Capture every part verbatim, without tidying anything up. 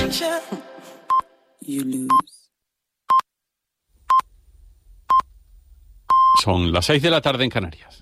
You lose. Son las seis de la tarde en Canarias.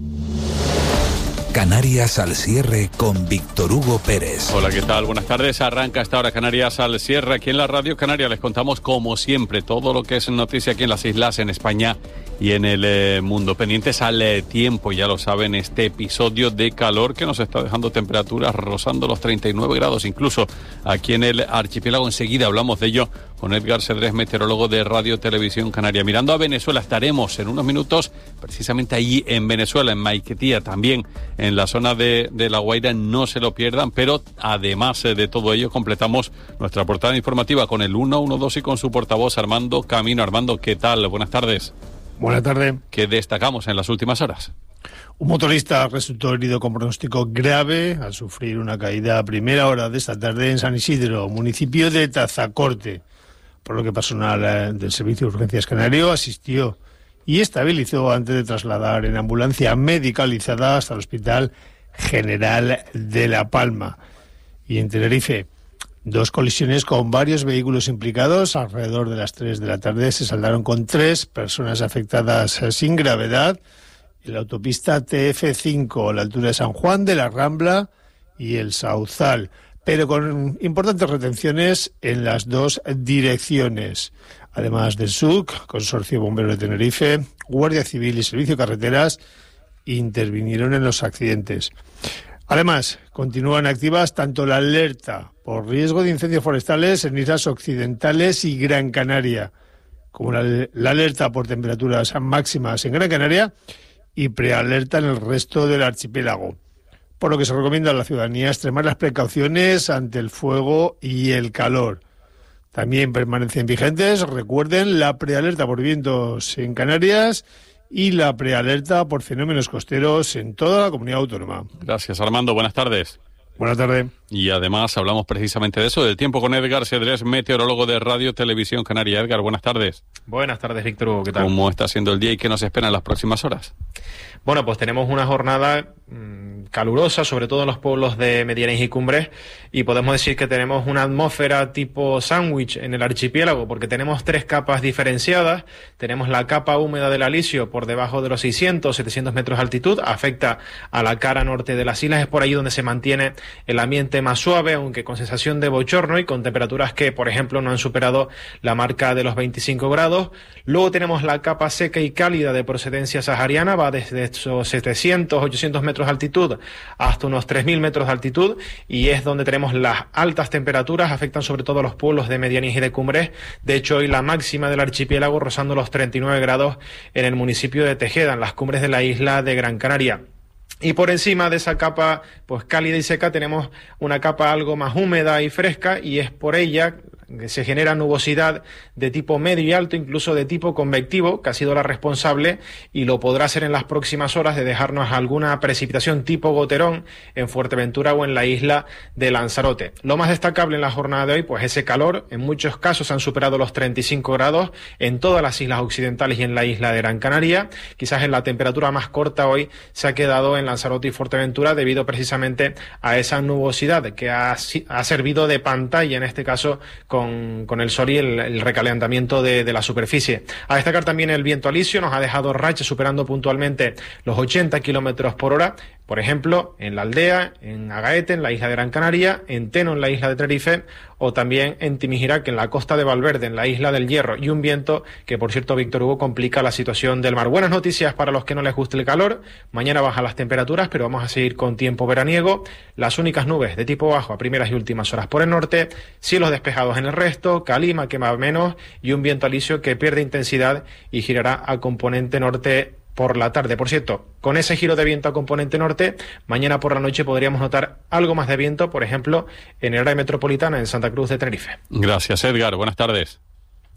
Canarias al cierre con Víctor Hugo Pérez. Hola, ¿qué tal? Buenas tardes. Arranca esta hora Canarias al cierre. Aquí en la Radio Canaria les contamos, como siempre, todo lo que es noticia aquí en las islas, en España y en el eh, mundo. Pendientes al eh, tiempo, ya lo saben, este episodio de calor que nos está dejando temperaturas rozando los treinta y nueve grados, incluso aquí en el archipiélago. Enseguida hablamos de ello con Edgar Cedrés, meteorólogo de Radio Televisión Canaria. Mirando a Venezuela, estaremos en unos minutos precisamente allí en Venezuela, en Maiquetía, también en la zona de, de La Guaira, no se lo pierdan. Pero además de todo ello, completamos nuestra portada informativa con el ciento doce y con su portavoz Armando Camino. Armando, ¿qué tal? Buenas tardes. Buenas tardes. ¿Qué destacamos en las últimas horas? Un motorista resultó herido con pronóstico grave al sufrir una caída a primera hora de esta tarde en San Isidro, municipio de Tazacorte, por lo que personal del Servicio de Urgencias Canario asistió y estabilizó antes de trasladar en ambulancia medicalizada hasta el Hospital General de La Palma. Y en Tenerife, dos colisiones con varios vehículos implicados alrededor de las tres de la tarde se saldaron con tres personas afectadas sin gravedad en la autopista T F cinco a la altura de San Juan de la Rambla y el Sauzal, pero con importantes retenciones en las dos direcciones. Además del S U C, Consorcio Bombero de Tenerife, Guardia Civil y Servicio de Carreteras intervinieron en los accidentes. Además, continúan activas tanto la alerta por riesgo de incendios forestales en islas occidentales y Gran Canaria, como la, la alerta por temperaturas máximas en Gran Canaria y prealerta en el resto del archipiélago. Por lo que se recomienda a la ciudadanía extremar las precauciones ante el fuego y el calor. También permanecen vigentes, recuerden, la prealerta por vientos en Canarias y la prealerta por fenómenos costeros en toda la comunidad autónoma. Gracias, Armando. Buenas tardes. Buenas tardes. Y además hablamos precisamente de eso, del tiempo, con Edgar Cedrés, meteorólogo de Radio Televisión Canaria. Edgar, buenas tardes. Buenas tardes, Víctor Hugo, ¿qué tal? ¿Cómo está siendo el día y qué nos espera en las próximas horas? Bueno, pues tenemos una jornada mmm, calurosa, sobre todo en los pueblos de Medianías y Cumbres, y podemos decir que tenemos una atmósfera tipo sándwich en el archipiélago, porque tenemos tres capas diferenciadas. Tenemos la capa húmeda del alisio por debajo de los seiscientos, setecientos metros de altitud, afecta a la cara norte de las islas, es por ahí donde se mantiene el ambiente más suave, aunque con sensación de bochorno y con temperaturas que, por ejemplo, no han superado la marca de los veinticinco grados. Luego tenemos la capa seca y cálida de procedencia sahariana, va desde esos setecientos, ochocientos metros de altitud hasta unos tres mil metros de altitud, y es donde tenemos las altas temperaturas, afectan sobre todo a los pueblos de Medianías y de Cumbres. De hecho, hoy la máxima del archipiélago rozando los treinta y nueve grados en el municipio de Tejeda, en las cumbres de la isla de Gran Canaria. Y por encima de esa capa pues cálida y seca tenemos una capa algo más húmeda y fresca, y es por ella que se genera nubosidad de tipo medio y alto, incluso de tipo convectivo, que ha sido la responsable y lo podrá hacer en las próximas horas de dejarnos alguna precipitación tipo goterón en Fuerteventura o en la isla de Lanzarote. Lo más destacable en la jornada de hoy, pues ese calor, en muchos casos han superado los treinta y cinco grados en todas las islas occidentales y en la isla de Gran Canaria. Quizás en la temperatura más corta hoy se ha quedado en Lanzarote y Fuerteventura debido precisamente a esa nubosidad que ha, ha servido de pantalla, en este caso con, con el sol y el, el recalentamiento de, de la superficie. A destacar también el viento alisio, nos ha dejado rachas superando puntualmente los ochenta kilómetros por hora, por ejemplo, en La Aldea, en Agaete, en la isla de Gran Canaria, en Teno, en la isla de Tenerife, o también en Timijirac, en la costa de Valverde, en la isla del Hierro, y un viento que, por cierto, Víctor Hugo, complica la situación del mar. Buenas noticias para los que no les guste el calor. Mañana bajan las temperaturas, pero vamos a seguir con tiempo veraniego. Las únicas nubes de tipo bajo a primeras y últimas horas por el norte, cielos despejados en el resto, calima que más menos, y un viento alisio que pierde intensidad y girará a componente norte por la tarde. Por cierto, con ese giro de viento a componente norte, mañana por la noche podríamos notar algo más de viento, por ejemplo, en el área metropolitana en Santa Cruz de Tenerife. Gracias, Edgar. Buenas tardes.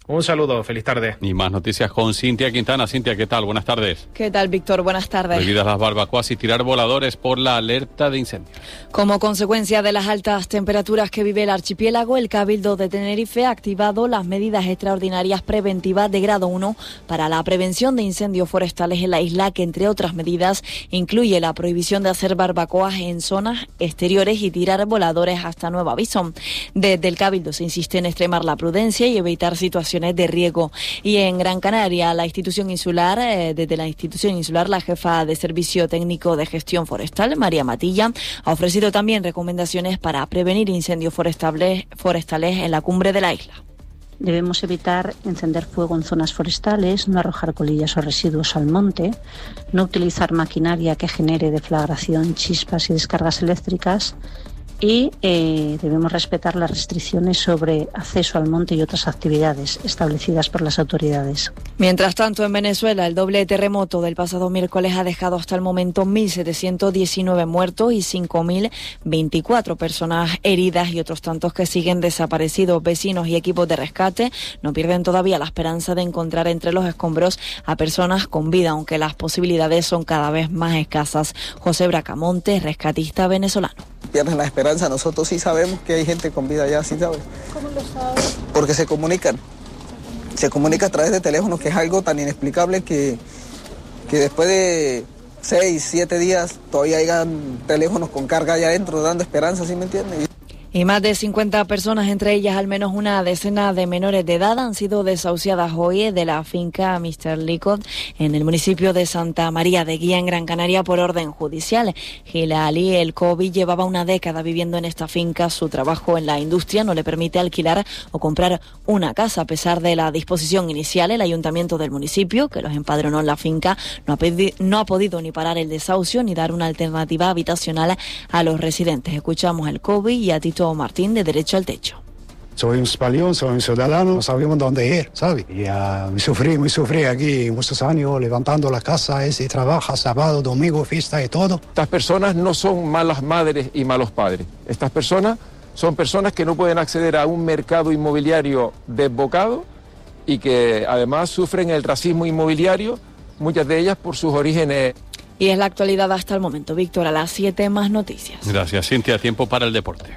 Un saludo, feliz tarde. Y más noticias con Cintia Quintana. Cintia, ¿qué tal? Buenas tardes. ¿Qué tal, Víctor? Buenas tardes. Prohibidas las barbacoas y tirar voladores por la alerta de incendios. Como consecuencia de las altas temperaturas que vive el archipiélago, el Cabildo de Tenerife ha activado las medidas extraordinarias preventivas de grado uno para la prevención de incendios forestales en la isla, que entre otras medidas incluye la prohibición de hacer barbacoas en zonas exteriores y tirar voladores hasta nuevo aviso. Desde el Cabildo se insiste en extremar la prudencia y evitar situaciones de riesgo. Y en Gran Canaria, la institución insular, eh, desde la institución insular, la jefa de Servicio Técnico de Gestión Forestal, María Matilla, ha ofrecido también recomendaciones para prevenir incendios forestales, forestales en la cumbre de la isla. Debemos evitar encender fuego en zonas forestales, no arrojar colillas o residuos al monte, no utilizar maquinaria que genere deflagración, chispas y descargas eléctricas, y eh, debemos respetar las restricciones sobre acceso al monte y otras actividades establecidas por las autoridades. Mientras tanto, en Venezuela, el doble terremoto del pasado miércoles ha dejado hasta el momento mil setecientos diecinueve muertos y cinco mil veinticuatro personas heridas y otros tantos que siguen desaparecidos. Vecinos y equipos de rescate no pierden todavía la esperanza de encontrar entre los escombros a personas con vida, aunque las posibilidades son cada vez más escasas. José Bracamonte, rescatista venezolano. Pierden la esperanza, nosotros sí sabemos que hay gente con vida allá, sí sabes. ¿Cómo lo sabes? Porque se comunican, se comunica a través de teléfonos, que es algo tan inexplicable que, que después de seis, siete días todavía hayan teléfonos con carga allá adentro dando esperanza, ¿sí me entiendes? Y más de cincuenta personas, entre ellas al menos una decena de menores de edad, han sido desahuciadas hoy de la finca mister Licot en el municipio de Santa María de Guía, en Gran Canaria, por orden judicial. Hilali El Kobi llevaba una década viviendo en esta finca. Su trabajo en la industria no le permite alquilar o comprar una casa. A pesar de la disposición inicial, el ayuntamiento del municipio, que los empadronó en la finca, no ha, pedi- no ha podido ni parar el desahucio ni dar una alternativa habitacional a los residentes. Escuchamos El Kobi y a Tito Martín, de Derecho al Techo. Soy un español, soy un ciudadano, no sabemos dónde ir, ¿sabes? Y uh, me sufrí, me sufrí aquí muchos años levantando la casa, ese trabaja sábado, domingo, fiesta y todo. Estas personas no son malas madres y malos padres. Estas personas son personas que no pueden acceder a un mercado inmobiliario desbocado y que además sufren el racismo inmobiliario, muchas de ellas por sus orígenes. Y es la actualidad hasta el momento. Víctor, a las siete más noticias. Gracias, Cintia. Tiempo para el deporte.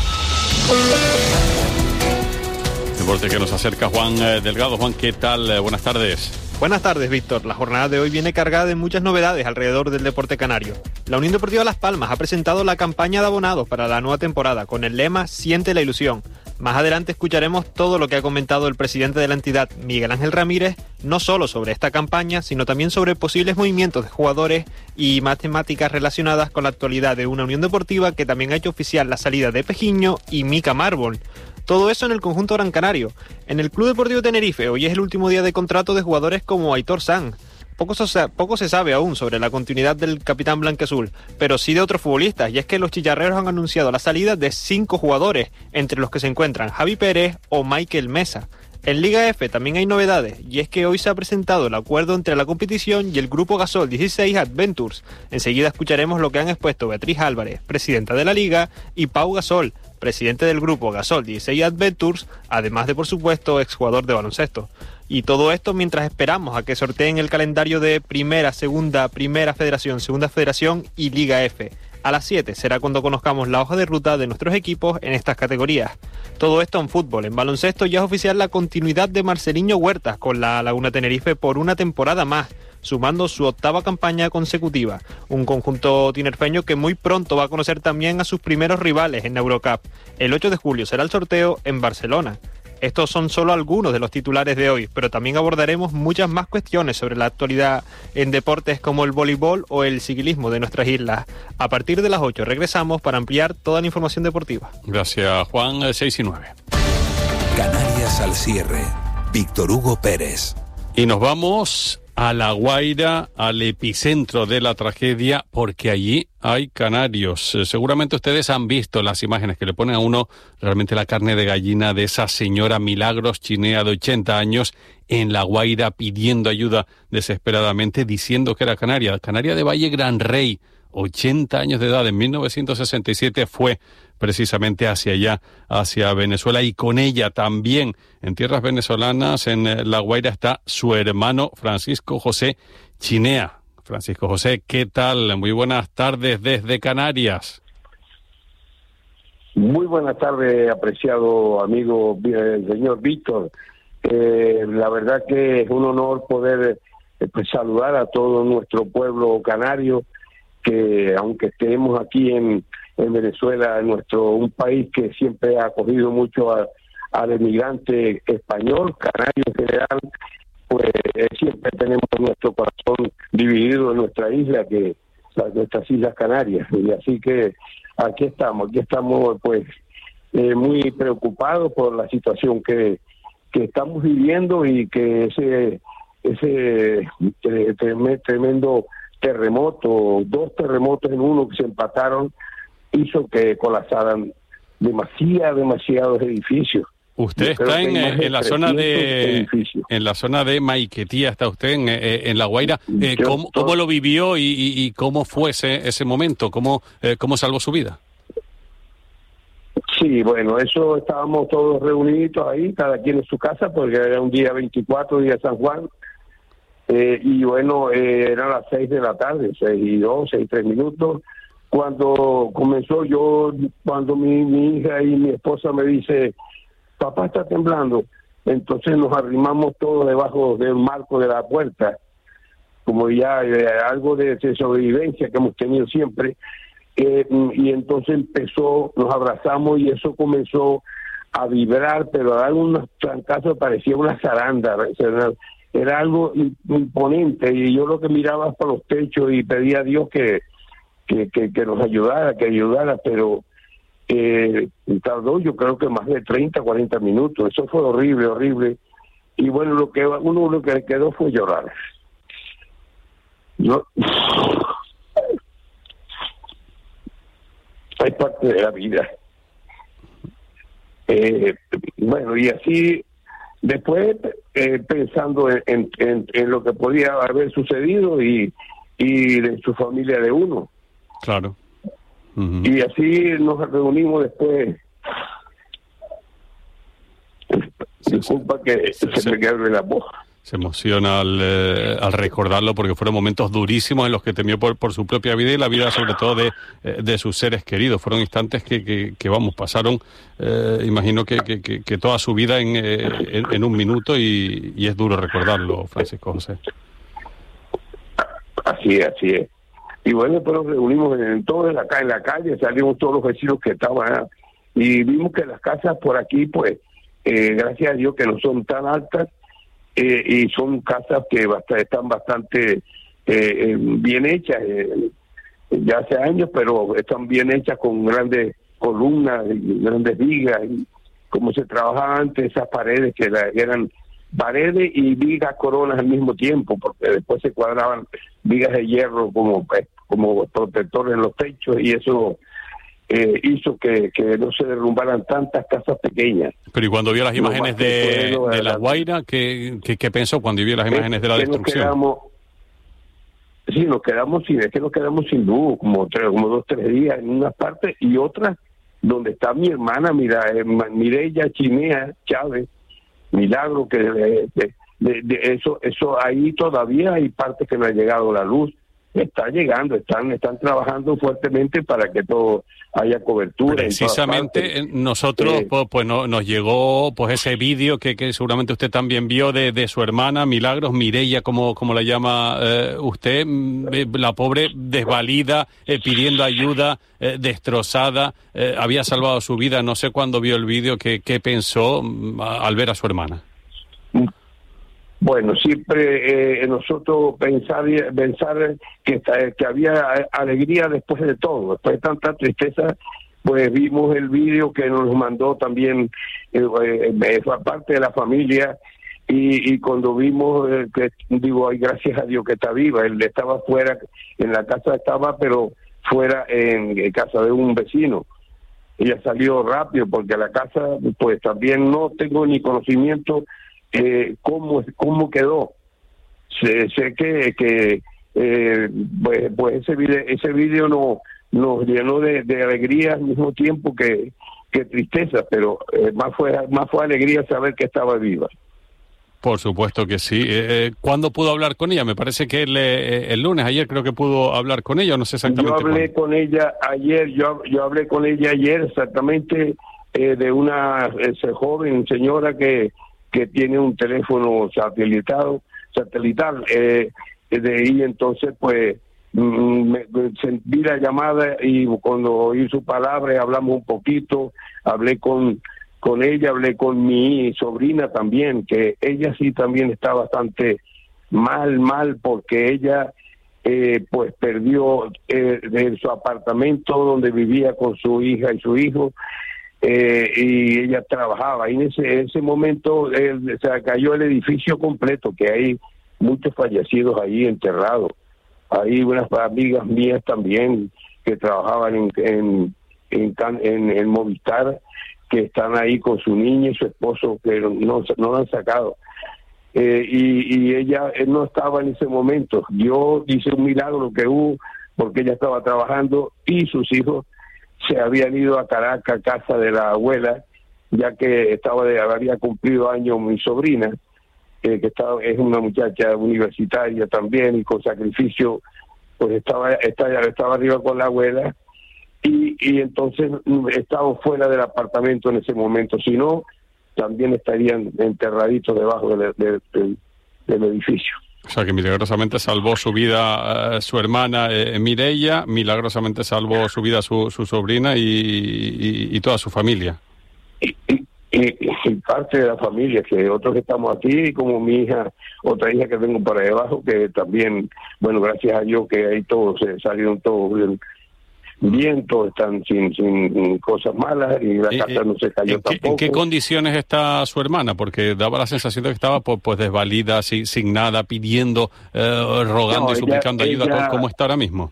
Deporte que nos acerca Juan eh, Delgado. Juan, ¿qué tal? Eh, buenas tardes. Buenas tardes, Víctor. La jornada de hoy viene cargada de muchas novedades alrededor del deporte canario. La Unión Deportiva Las Palmas ha presentado la campaña de abonados para la nueva temporada con el lema Siente la ilusión. Más adelante escucharemos todo lo que ha comentado el presidente de la entidad, Miguel Ángel Ramírez, no solo sobre esta campaña, sino también sobre posibles movimientos de jugadores y más temáticas relacionadas con la actualidad de una Unión Deportiva que también ha hecho oficial la salida de Pejiño y Mica Mármol. Todo eso en el conjunto gran canario. En el Club Deportivo Tenerife hoy es el último día de contrato de jugadores como Aitor Sanz. Poco se, poco se sabe aún sobre la continuidad del capitán blanquiazul, pero sí de otros futbolistas, y es que los chicharreros han anunciado la salida de cinco jugadores, entre los que se encuentran Javi Pérez o Michael Mesa. En Liga F también hay novedades, y es que hoy se ha presentado el acuerdo entre la competición y el Grupo Gasol dieciséis Adventures. Enseguida escucharemos lo que han expuesto Beatriz Álvarez, presidenta de la Liga, y Pau Gasol, presidente del Grupo Gasol dieciséis Adventures, además de, por supuesto, exjugador de baloncesto. Y todo esto mientras esperamos a que sorteen el calendario de Primera, Segunda, Primera Federación, Segunda Federación y Liga F. A las siete será cuando conozcamos la hoja de ruta de nuestros equipos en estas categorías. Todo esto en fútbol. En baloncesto ya es oficial la continuidad de Marceliño Huertas con la Laguna Tenerife por una temporada más, sumando su octava campaña consecutiva. Un conjunto tinerfeño que muy pronto va a conocer también a sus primeros rivales en la Eurocup. El ocho de julio será el sorteo en Barcelona. Estos son solo algunos de los titulares de hoy, pero también abordaremos muchas más cuestiones sobre la actualidad en deportes como el voleibol o el ciclismo de nuestras islas. A partir de las ocho regresamos para ampliar toda la información deportiva. Gracias, Juan. seis y nueve. Canarias al cierre. Víctor Hugo Pérez. Y nos vamos a La Guaira, al epicentro de la tragedia, porque allí hay canarios. Eh, seguramente ustedes han visto las imágenes que le ponen a uno realmente la carne de gallina de esa señora Milagros Chinea de ochenta años en La Guaira pidiendo ayuda desesperadamente, diciendo que era canaria, canaria de Valle Gran Rey, ochenta años de edad. En mil novecientos sesenta y siete fue precisamente hacia allá, hacia Venezuela, y con ella también en tierras venezolanas, en La Guaira, está su hermano Francisco José Chinea. Francisco José, ¿qué tal? Muy buenas tardes desde Canarias. Muy buenas tardes, apreciado amigo, el señor Víctor. Eh, la verdad que es un honor poder eh, pues, saludar a todo nuestro pueblo canario, que aunque estemos aquí en, en Venezuela, nuestro un país que siempre ha acogido mucho a, al emigrante español, canario en general, pues eh, siempre tenemos nuestro corazón dividido en nuestra isla, que las nuestras Islas Canarias, y así que aquí estamos, aquí estamos pues eh, muy preocupados por la situación que, que estamos viviendo, y que ese ese tremendo terremoto, dos terremotos en uno que se empataron, hizo que colapsaran demasiados, demasiados edificios. Usted está en, en la zona de edificios. En la zona de Maiquetía, está usted en, en La Guaira. Eh, ¿cómo, ¿Cómo lo vivió y, y, y cómo fue ese, ese momento? ¿Cómo, eh, ¿Cómo salvó su vida? Sí, bueno, eso estábamos todos reunidos ahí, cada quien en su casa, porque era un día veinticuatro, día de San Juan, eh, y bueno, eh, eran las seis de la tarde, seis y dos, seis y tres minutos, cuando comenzó yo, cuando mi, mi hija y mi esposa me dice, papá está temblando, entonces nos arrimamos todos debajo del marco de la puerta, como ya eh, algo de, de sobrevivencia que hemos tenido siempre. Eh, y entonces empezó, nos abrazamos y eso comenzó a vibrar, pero a dar unos trancazos, parecía una zaranda, era, era algo imponente, y yo lo que miraba para los techos y pedía a Dios que, que, que, que nos ayudara, que ayudara, pero eh, tardó yo creo que más de treinta, cuarenta minutos, eso fue horrible, horrible, y bueno, lo que uno lo que quedó fue llorar. Yo... es parte de la vida. Eh, bueno, y así, después eh, pensando en, en, en, en lo que podía haber sucedido y, y de su familia de uno. Claro. Uh-huh. Y así nos reunimos después. Sí, Disculpa que sí, se sí. me quede la voz. Se emociona al, eh, al recordarlo, porque fueron momentos durísimos en los que temió por, por su propia vida y la vida sobre todo de, de sus seres queridos. Fueron instantes que, que, que vamos, pasaron, eh, imagino que, que, que toda su vida en, eh, en, en un minuto, y, y es duro recordarlo, Francisco José. Así es, así es. Y bueno, después nos reunimos en, todos en la, en la calle, salimos todos los vecinos que estaban, y vimos que las casas por aquí, pues, eh, gracias a Dios que no son tan altas, Eh, y son casas que bast- están bastante eh, bien hechas, eh, ya hace años, pero están bien hechas con grandes columnas y grandes vigas, y como se trabajaba antes esas paredes, que la, eran paredes y vigas coronas al mismo tiempo, porque después se cuadraban vigas de hierro como, eh, como protectores en los techos, y eso Eh, hizo que, que no se derrumbaran tantas casas pequeñas. Pero ¿y cuando vio las imágenes de, de, de La Guaira, ¿qué, qué, qué pensó cuando vio las imágenes de la destrucción? Nos quedamos, sí, nos quedamos sin, es que nos quedamos sin luz, como tres, como dos, tres días en unas partes, y otras donde está mi hermana, mira, eh, Mireya Chinea Chávez, Milagro, que de, de, de, de eso, eso ahí todavía hay partes que no ha llegado la luz. Está llegando, están están trabajando fuertemente para que todo haya cobertura. Precisamente nosotros eh, pues, pues no, nos llegó pues ese vídeo que, que seguramente usted también vio de, de su hermana Milagros, Mireya, como, como la llama eh, usted, la pobre desvalida, eh, pidiendo ayuda, eh, destrozada, eh, había salvado su vida. No sé cuándo vio el vídeo, qué, qué pensó al ver a su hermana. Bueno, siempre eh, nosotros pensar pensar que, que había alegría después de todo, después de tanta tristeza, pues vimos el vídeo que nos mandó también eh, eh, parte de la familia, y, y cuando vimos eh, que digo, ay, gracias a Dios que está viva. Él estaba fuera, en la casa estaba, pero fuera en, en casa de un vecino. Ella salió rápido porque a la casa pues también no tengo ni conocimiento Eh, cómo cómo quedó. Sé, sé que, que eh, pues, pues ese video, ese video no, nos llenó de, de alegría al mismo tiempo que, que tristeza, pero eh, más fue más fue alegría saber que estaba viva. Por supuesto que sí. Eh, ¿Cuándo pudo hablar con ella? Me parece que el, eh, el lunes, ayer creo que pudo hablar con ella, no sé exactamente. Yo hablé cuándo. con ella ayer, yo, yo hablé con ella ayer exactamente eh, de una ese joven señora que, que tiene un teléfono satelitado, satelital, eh, de ahí entonces pues me, me sentí la llamada y cuando oí su palabra hablamos un poquito, hablé con con ella, hablé con mi sobrina también, que ella sí también está bastante mal, mal, porque ella eh, pues perdió eh, de su apartamento donde vivía con su hija y su hijo, eh, y ella trabajaba, y en ese, en ese momento eh, se cayó el edificio completo, que hay muchos fallecidos ahí enterrados. Hay unas amigas mías también que trabajaban en, en, en, en, en Movistar, que están ahí con su niña y su esposo, que no, no lo han sacado. Eh, y, y ella él no estaba en ese momento. Yo hice un milagro que hubo, porque ella estaba trabajando y sus hijos se habían ido a Caracas, casa de la abuela, ya que estaba de, había cumplido años mi sobrina, eh, que estaba, es una muchacha universitaria también, y con sacrificio, pues estaba, estaba, estaba arriba con la abuela, Y, y entonces estaban fuera del apartamento en ese momento, si no, también estarían enterraditos debajo de, de, de, del edificio. O sea que milagrosamente salvó su vida eh, su hermana eh, Mireia, milagrosamente salvó su vida su, su sobrina y, y, y toda su familia. Y, y, y, y parte de la familia, que otros que estamos aquí, como mi hija, otra hija que tengo por ahí abajo, que también, bueno, gracias a Dios que ahí todos se salieron todos bien. Bien, todos están sin, sin cosas malas y la casa no se cayó ¿En tampoco. Qué, ¿En qué condiciones está su hermana? Porque daba la sensación de que estaba pues, pues desvalida, sin, sin nada, pidiendo, eh, rogando no, y suplicando ella, ayuda. ella, ¿Cómo está ahora mismo?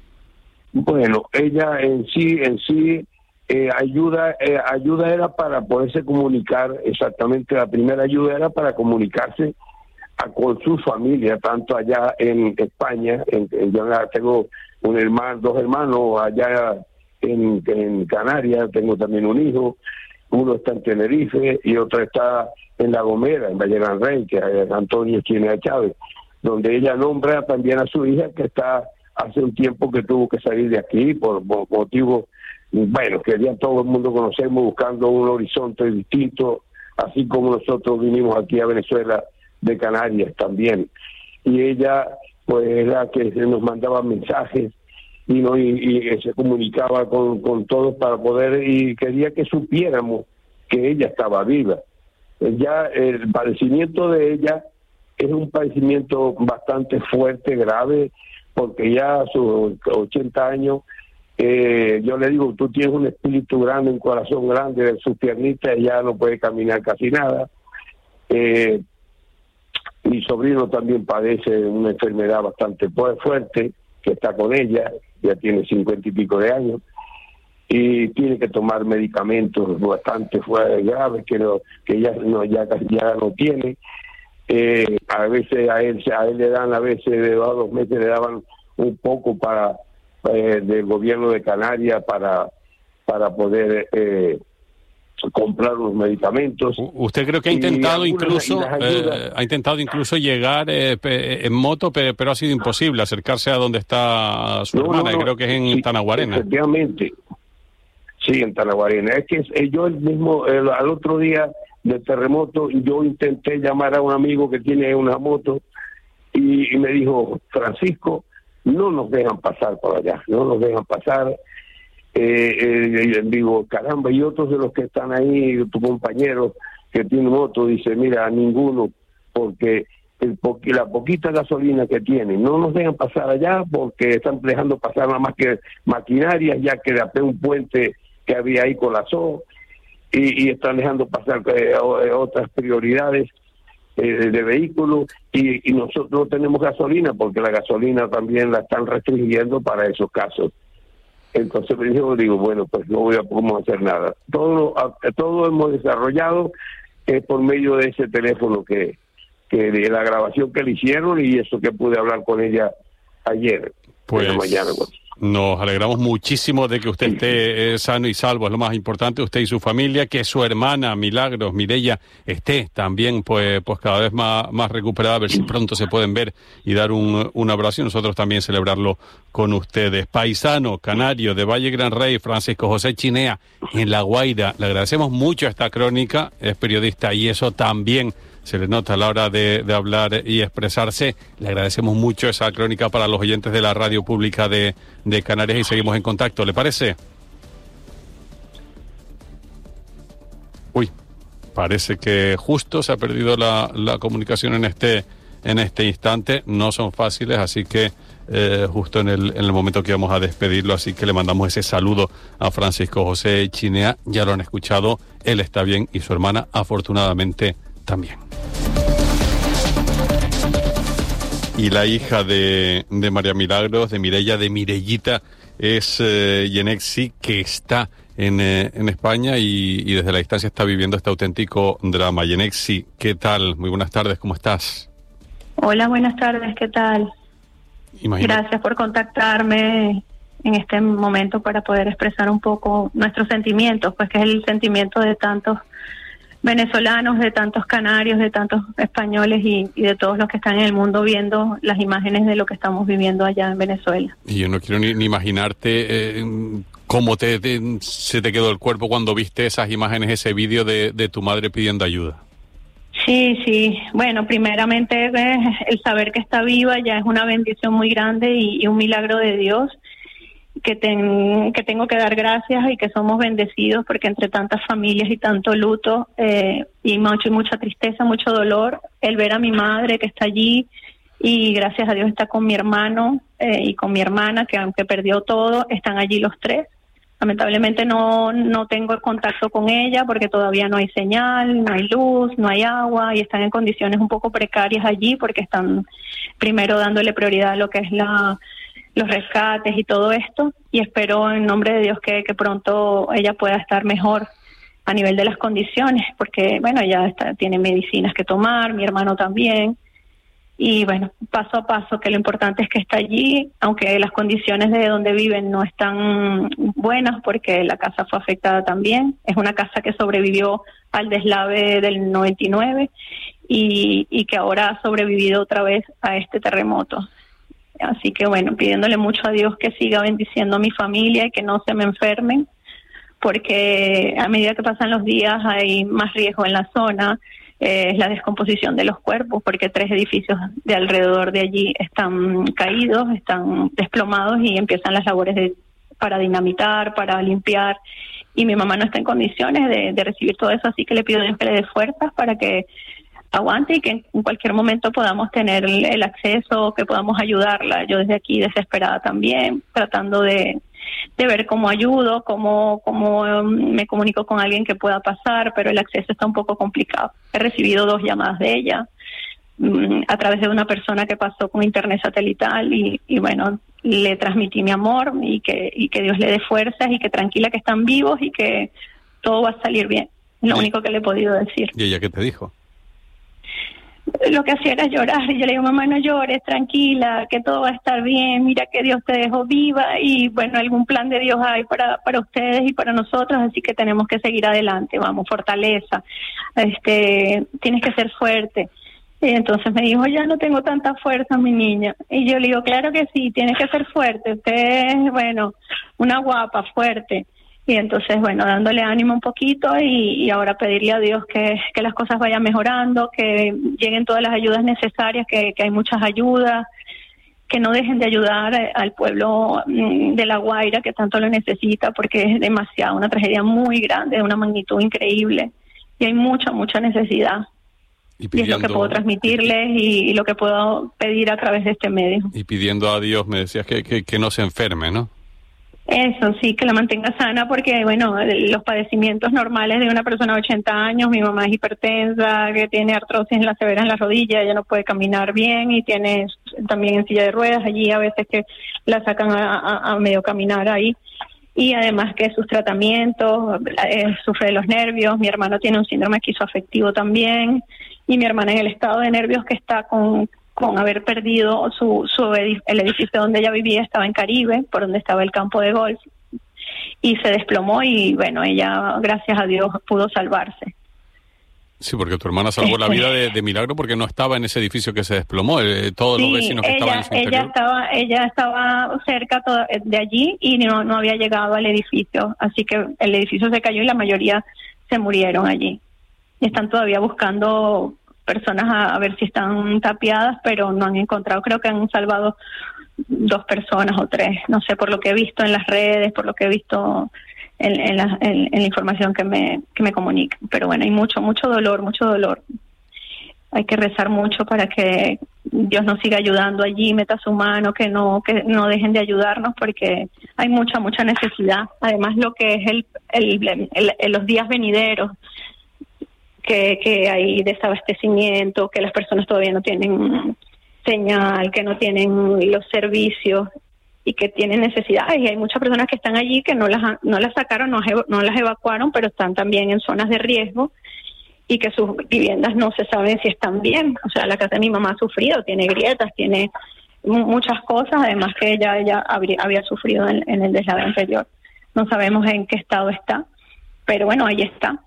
Bueno, ella en sí, en sí, eh, ayuda, eh, ayuda era para poderse comunicar, exactamente, la primera ayuda era para comunicarse a, con su familia, tanto allá en España, en, en, yo tengo un hermano, dos hermanos allá en, en Canarias, tengo también un hijo, uno está en Tenerife y otro está en La Gomera, en Valle Gran Rey, que es Antonio Chinea Chávez, donde ella nombra también a su hija, que está hace un tiempo que tuvo que salir de aquí por, por motivos, bueno, que ya todo el mundo conocemos, buscando un horizonte distinto, así como nosotros vinimos aquí a Venezuela de Canarias también. Y ella pues era que nos mandaba mensajes y no y, y se comunicaba con, con todos para poder, y quería que supiéramos que ella estaba viva. Ya el padecimiento de ella es un padecimiento bastante fuerte, grave, porque ya a sus ochenta años, eh, yo le digo, tú tienes un espíritu grande, un corazón grande, de sus piernitas ya no puede caminar casi nada. Eh, Mi sobrino también padece una enfermedad bastante fuerte, que está con ella, ya tiene cincuenta y pico de años, y tiene que tomar medicamentos bastante graves que no, que ya no, ya, ya no tiene. Eh, a veces a él, a él le dan, a veces de dos a dos meses le daban un poco para eh, del gobierno de Canarias para, para poder eh, comprar los medicamentos. ¿Usted creo que ha intentado incluso eh, ha intentado incluso llegar eh, en moto, pero, pero ha sido imposible acercarse a donde está su no, hermana? no, no, creo que es en sí, Tanaguarena. Efectivamente, sí, en Tanaguarena. Es que eh, yo el mismo, el, al otro día del terremoto, yo intenté llamar a un amigo que tiene una moto y, y me dijo, Francisco, no nos dejan pasar por allá, no nos dejan pasar. Eh, eh, digo, caramba, y otros de los que están ahí, tu compañero que tiene moto, dice, mira, a ninguno, porque el po la poquita gasolina que tienen, no nos dejan pasar allá porque están dejando pasar nada más que maquinarias, ya que de un puente que había ahí colapsó, y, y están dejando pasar eh, otras prioridades eh, de vehículos, y, y nosotros no tenemos gasolina porque la gasolina también la están restringiendo para esos casos. Entonces me dijo, digo, bueno, pues no voy a cómo hacer nada. Todo todo hemos desarrollado eh, por medio de ese teléfono que, que de la grabación que le hicieron, y eso que pude hablar con ella ayer, pues, en la mañana. Bueno. Nos alegramos muchísimo de que usted esté eh, sano y salvo, es lo más importante, usted y su familia, que su hermana Milagros, Mireia, esté también pues pues cada vez más, más recuperada, a ver si pronto se pueden ver y dar un, un abrazo y nosotros también celebrarlo con ustedes. Paisano, canario de Valle Gran Rey, Francisco José Chinea, en La Guaira, le agradecemos mucho esta crónica, es periodista y eso también se le nota a la hora de, de hablar y expresarse. Le agradecemos mucho esa crónica para los oyentes de la radio pública de, de Canarias y seguimos en contacto, ¿le parece? Uy, parece que justo se ha perdido la, la comunicación en este, en este instante, no son fáciles, así que eh, justo en el, en el momento que íbamos a despedirlo, así que le mandamos ese saludo a Francisco José Chinea, ya lo han escuchado, él está bien y su hermana afortunadamente también. Y la hija de, de María Milagros, de Mireia, de Mirellita, es eh, Yenexi, que está en, eh, en España y, y desde la distancia está viviendo este auténtico drama. Yenexi, ¿qué tal? Muy buenas tardes, ¿cómo estás? Hola, buenas tardes, ¿qué tal? Imagino. Gracias por contactarme en este momento para poder expresar un poco nuestros sentimientos, pues que es el sentimiento de tantos venezolanos, de tantos canarios, de tantos españoles y, y de todos los que están en el mundo viendo las imágenes de lo que estamos viviendo allá en Venezuela. Y yo no quiero ni, ni imaginarte eh, cómo te, te, se te quedó el cuerpo cuando viste esas imágenes, ese vídeo de, de tu madre pidiendo ayuda. Sí, sí. Bueno, primeramente eh, el saber que está viva ya es una bendición muy grande y, y un milagro de Dios. Que, ten, que tengo que dar gracias y que somos bendecidos porque entre tantas familias y tanto luto eh, y mucho, mucha tristeza, mucho dolor, el ver a mi madre que está allí y gracias a Dios está con mi hermano eh, y con mi hermana que aunque perdió todo, están allí los tres. Lamentablemente no, no tengo contacto con ella porque todavía no hay señal, no hay luz, no hay agua y están en condiciones un poco precarias allí porque están primero dándole prioridad a lo que es la los rescates y todo esto, y espero en nombre de Dios que, que pronto ella pueda estar mejor a nivel de las condiciones, porque bueno, ella está, tiene medicinas que tomar, mi hermano también, y bueno, paso a paso, que lo importante es que está allí, aunque las condiciones de donde viven no están buenas, porque la casa fue afectada también, es una casa que sobrevivió al deslave del noventa y nueve, y, y que ahora ha sobrevivido otra vez a este terremoto. Así que bueno, pidiéndole mucho a Dios que siga bendiciendo a mi familia y que no se me enfermen, porque a medida que pasan los días hay más riesgo en la zona, eh, es la descomposición de los cuerpos, porque tres edificios de alrededor de allí están caídos, están desplomados y empiezan las labores de, para dinamitar, para limpiar, y mi mamá no está en condiciones de, de recibir todo eso, así que le pido a Dios que le dé fuerzas para que aguante y que en cualquier momento podamos tener el, el acceso, que podamos ayudarla. Yo desde aquí desesperada también, tratando de, de ver cómo ayudo, cómo, cómo um, me comunico con alguien que pueda pasar, pero el acceso está un poco complicado. He recibido dos llamadas de ella um, a través de una persona que pasó con internet satelital y, y bueno, le transmití mi amor y que, y que Dios le dé fuerzas y que tranquila que están vivos y que todo va a salir bien. Es lo ¿Y? único que le he podido decir. ¿Y ella qué te dijo? Lo que hacía era llorar, y yo le digo, mamá, no llores, tranquila, que todo va a estar bien, mira que Dios te dejó viva, y bueno, algún plan de Dios hay para para ustedes y para nosotros, así que tenemos que seguir adelante, vamos, fortaleza, este, tienes que ser fuerte. Y entonces me dijo, ya no tengo tanta fuerza, mi niña, y yo le digo, claro que sí, tienes que ser fuerte, usted es, bueno, una guapa, fuerte. Y entonces, bueno, dándole ánimo un poquito y, y ahora pedirle a Dios que, que las cosas vayan mejorando, que lleguen todas las ayudas necesarias, que, que hay muchas ayudas, que no dejen de ayudar al pueblo de La Guaira, que tanto lo necesita, porque es demasiado, una tragedia muy grande, de una magnitud increíble, y hay mucha, mucha necesidad. Y, pidiendo, y es lo que puedo transmitirles y, y lo que puedo pedir a través de este medio. Y pidiendo a Dios, me decías que, que, que no se enferme, ¿no? Eso, sí, que la mantenga sana, porque, bueno, los padecimientos normales de una persona de ochenta años, mi mamá es hipertensa, que tiene artrosis en la severa en la rodilla, ella no puede caminar bien y tiene también en silla de ruedas, allí a veces que la sacan a, a, a medio caminar ahí, y además que sus tratamientos, eh, sufre de los nervios, mi hermano tiene un síndrome esquizoafectivo también, y mi hermana en el estado de nervios que está con... con haber perdido su, su edif- el edificio donde ella vivía estaba en Caribe, por donde estaba el campo de golf, y se desplomó y bueno, ella, gracias a Dios, pudo salvarse. Sí, porque tu hermana salvó este, la vida de, de milagro porque no estaba en ese edificio que se desplomó. Eh, todos sí, los vecinos que ella, estaban en su interior. ella estaba, ella estaba cerca to- de allí y no, no había llegado al edificio, así que el edificio se cayó y la mayoría se murieron allí. Y están todavía buscando personas a, a ver si están tapiadas, pero no han encontrado. Creo que han salvado dos personas o tres, no sé, por lo que he visto en las redes, por lo que he visto en, en, la, en, en la información que me que me comunican. Pero bueno, hay mucho, mucho dolor, mucho dolor. Hay que rezar mucho para que Dios nos siga ayudando allí, meta su mano, que no que no dejen de ayudarnos, porque hay mucha, mucha necesidad. Además, lo que es el, el, el, el los días venideros, que, que hay desabastecimiento, que las personas todavía no tienen señal, que no tienen los servicios y que tienen necesidades, y hay muchas personas que están allí que no las no las sacaron, no, no las evacuaron, pero están también en zonas de riesgo y que sus viviendas no se saben si están bien. O sea, la casa de mi mamá ha sufrido, tiene grietas, tiene m- muchas cosas, además que ella, ella habría, había sufrido en, en el deslave anterior. No sabemos en qué estado está, pero bueno, ahí está.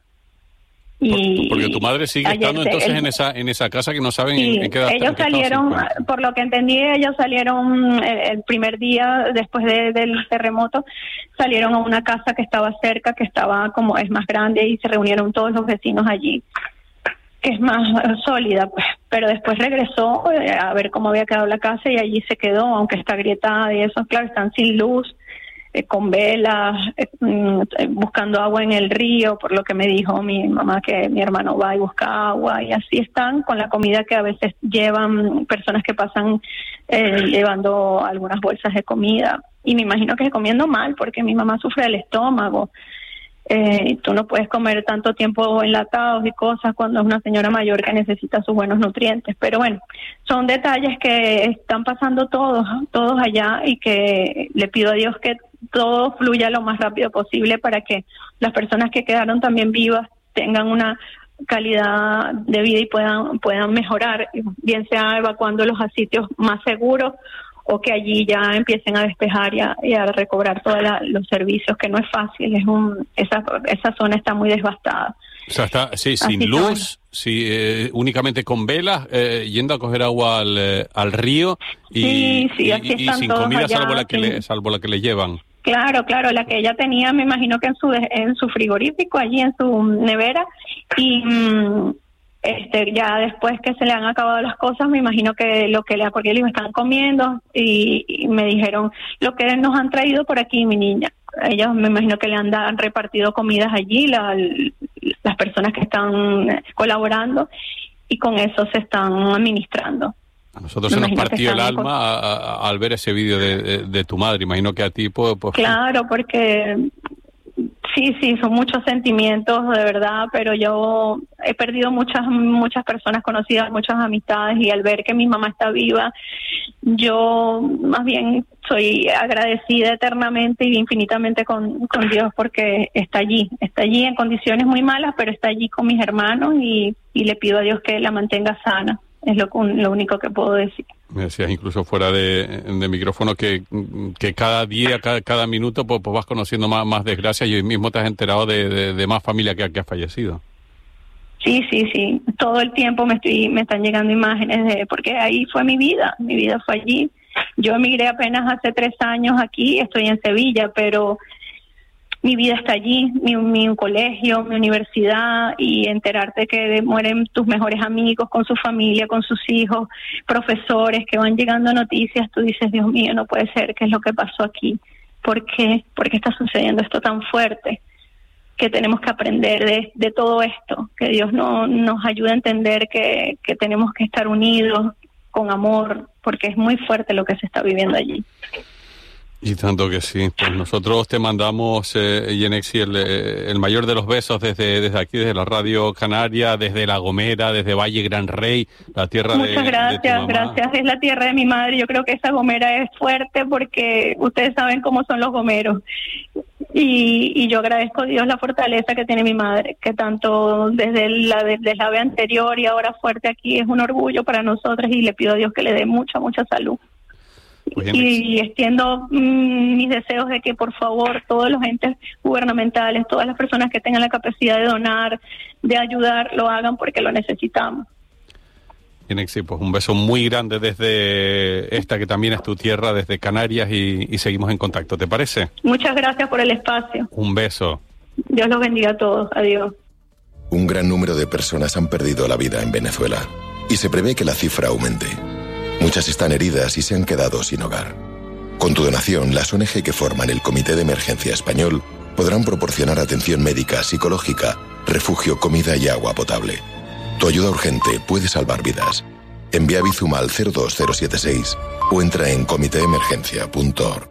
Y porque tu madre sigue ayer estando se- entonces el- en esa en esa casa que no saben Sí, en, en qué edad ellos en qué estado se salieron, encuentra. por lo que entendí, ellos salieron el, el primer día después de- del terremoto, salieron a una casa que estaba cerca, que estaba como es más grande, y se reunieron todos los vecinos allí, que es más eh, sólida, pues. Pero después regresó eh, a ver cómo había quedado la casa y allí se quedó, aunque está agrietada y eso, claro, están sin luz, eh, con velas, eh, mm, eh, buscando agua en el río, por lo que me dijo mi mamá, que mi hermano va y busca agua, y así están con la comida que a veces llevan personas que pasan eh, llevando algunas bolsas de comida, y me imagino que comiendo mal, porque mi mamá sufre del estómago. Eh, y tú no puedes comer tanto tiempo enlatados y cosas cuando es una señora mayor que necesita sus buenos nutrientes. Pero bueno, son detalles que están pasando todos, todos allá, y que le pido a Dios que todo fluya lo más rápido posible para que las personas que quedaron también vivas tengan una calidad de vida y puedan puedan mejorar, bien sea evacuándolos a sitios más seguros o que allí ya empiecen a despejar y a, y a recobrar todos los servicios, que no es fácil, es un esa esa zona está muy devastada. O sea, está sí, Así sin que luz, bueno. sí, eh, únicamente con velas, eh, yendo a coger agua al, eh, al río y, Sí, sí, y- así y están sin todos comida allá, salvo la que sí. le salvo la que le llevan. Claro, claro, la que ella tenía, me imagino que en su en su frigorífico, allí en su nevera, y mm, este ya después que se le han acabado las cosas, me imagino que lo que le porque ellos están comiendo, y, y me dijeron lo que nos han traído por aquí, mi niña. Ellos me imagino que le han, da- han repartido comidas allí, la, las personas que están colaborando, y con eso se están administrando. A nosotros Me se nos imagino que partió el están alma a- a- al ver ese vídeo de, de, de tu madre. Imagino que a ti, pues... pues Claro, porque sí, sí, son muchos sentimientos, de verdad, pero yo he perdido muchas muchas personas conocidas, muchas amistades, y al ver que mi mamá está viva, yo más bien soy agradecida eternamente y infinitamente con, con Dios, porque está allí, está allí en condiciones muy malas, pero está allí con mis hermanos, y, y le pido a Dios que la mantenga sana. Es lo, lo único que puedo decir. Me decías incluso fuera de, de micrófono que, que cada día, cada, cada minuto, pues, pues vas conociendo más, más desgracias, y hoy mismo te has enterado de, de, de más familia que, que ha fallecido. Sí, sí, sí. Todo el tiempo me estoy, me están llegando imágenes de, porque ahí fue mi vida, mi vida fue allí. Yo emigré apenas hace tres años aquí, estoy en Sevilla, pero mi vida está allí, mi, mi colegio, mi universidad, y enterarte que mueren tus mejores amigos con su familia, con sus hijos, profesores, que van llegando noticias, tú dices, Dios mío, no puede ser, ¿qué es lo que pasó aquí? ¿Por qué? ¿Por qué está sucediendo esto tan fuerte? Que tenemos que aprender de, de todo esto, que Dios no, nos ayude a entender que, que tenemos que estar unidos con amor, porque es muy fuerte lo que se está viviendo allí. Y tanto que sí. Pues nosotros te mandamos, eh, Yenexi, el, eh, el mayor de los besos desde, desde aquí, desde la Radio Canaria, desde La Gomera, desde Valle Gran Rey, la tierra de, Muchas gracias, de tu mamá. gracias. Es la tierra de mi madre. Yo creo que esa Gomera es fuerte, porque ustedes saben cómo son los gomeros. Y, y yo agradezco a Dios la fortaleza que tiene mi madre, que tanto desde la, desde la vez anterior y ahora fuerte aquí es un orgullo para nosotras, y le pido a Dios que le dé mucha, mucha salud. Y, y extiendo mmm, mis deseos de que por favor todos los entes gubernamentales, todas las personas que tengan la capacidad de donar, de ayudar, lo hagan porque lo necesitamos. Bien, sí, pues un beso muy grande desde esta que también es tu tierra, desde Canarias, y, y seguimos en contacto, ¿te parece? Muchas gracias por el espacio. Un beso. Dios los bendiga a todos. Adiós. Un gran número de personas han perdido la vida en Venezuela y se prevé que la cifra aumente. Muchas están heridas y se han quedado sin hogar. Con tu donación, las O N Ge que forman el Comité de Emergencia Español podrán proporcionar atención médica, psicológica, refugio, comida y agua potable. Tu ayuda urgente puede salvar vidas. Envía Bizum al cero dos cero siete seis o entra en comité emergencia punto org.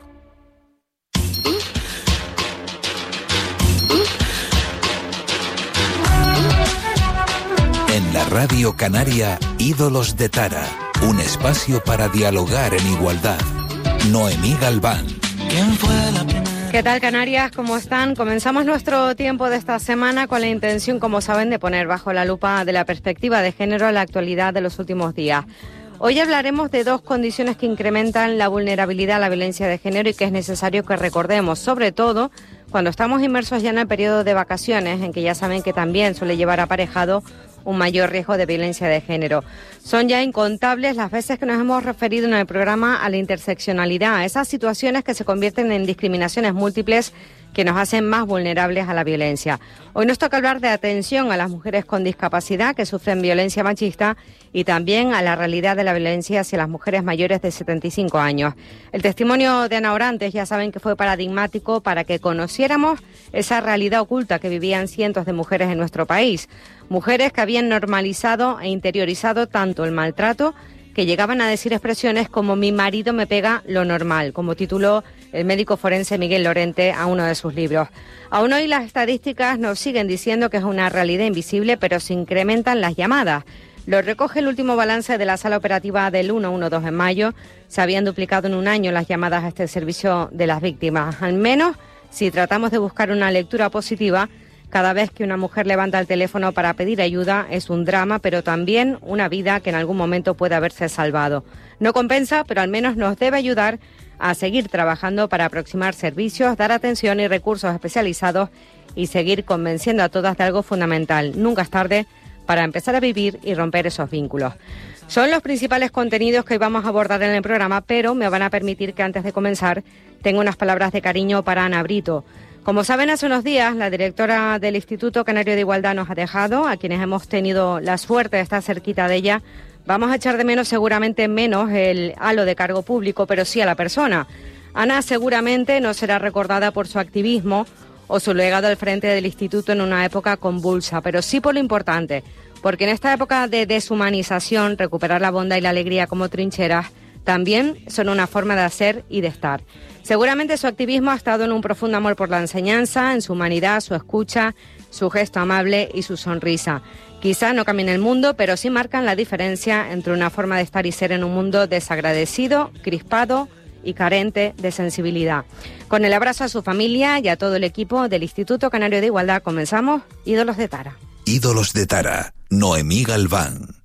En la Radio Canaria, Ídolos de Tara, un espacio para dialogar en igualdad. Noemí Galván. ¿Quién fue la primera? ¿Qué tal, Canarias? ¿Cómo están? Comenzamos nuestro tiempo de esta semana con la intención, como saben, de poner bajo la lupa de la perspectiva de género la actualidad de los últimos días. Hoy hablaremos de dos condiciones que incrementan la vulnerabilidad a la violencia de género y que es necesario que recordemos, sobre todo cuando estamos inmersos ya en el periodo de vacaciones, en que ya saben que también suele llevar aparejado un mayor riesgo de violencia de género. Son ya incontables las veces que nos hemos referido en el programa a la interseccionalidad, a esas situaciones que se convierten en discriminaciones múltiples que nos hacen más vulnerables a la violencia. Hoy nos toca hablar de atención a las mujeres con discapacidad que sufren violencia machista y también a la realidad de la violencia hacia las mujeres mayores de setenta y cinco años. El testimonio de Ana Orantes ya saben que fue paradigmático para que conociéramos esa realidad oculta que vivían cientos de mujeres en nuestro país. Mujeres que habían normalizado e interiorizado tanto el maltrato que llegaban a decir expresiones como "mi marido me pega lo normal", como tituló el médico forense Miguel Lorente a uno de sus libros. Aún hoy las estadísticas nos siguen diciendo que es una realidad invisible, pero se incrementan las llamadas. Lo recoge el último balance de la sala operativa del ciento doce en mayo. Se habían duplicado en un año las llamadas a este servicio de las víctimas. Al menos, si tratamos de buscar una lectura positiva, cada vez que una mujer levanta el teléfono para pedir ayuda es un drama, pero también una vida que en algún momento puede haberse salvado. No compensa, pero al menos nos debe ayudar a seguir trabajando para aproximar servicios, dar atención y recursos especializados y seguir convenciendo a todas de algo fundamental. Nunca es tarde para empezar a vivir y romper esos vínculos. Son los principales contenidos que hoy vamos a abordar en el programa, pero me van a permitir que antes de comenzar tenga unas palabras de cariño para Ana Brito. Como saben, hace unos días la directora del Instituto Canario de Igualdad nos ha dejado. A quienes hemos tenido la suerte de estar cerquita de ella, vamos a echar de menos seguramente menos el halo de cargo público, pero sí a la persona. Ana seguramente no será recordada por su activismo o su legado al frente del instituto en una época convulsa, pero sí por lo importante, porque en esta época de deshumanización, recuperar la bondad y la alegría como trincheras también son una forma de hacer y de estar. Seguramente su activismo ha estado en un profundo amor por la enseñanza, en su humanidad, su escucha, su gesto amable y su sonrisa. Quizá no cambien el mundo, pero sí marcan la diferencia entre una forma de estar y ser en un mundo desagradecido, crispado y carente de sensibilidad. Con el abrazo a su familia y a todo el equipo del Instituto Canario de Igualdad comenzamos Ídolos de Tara. Ídolos de Tara, Noemí Galván.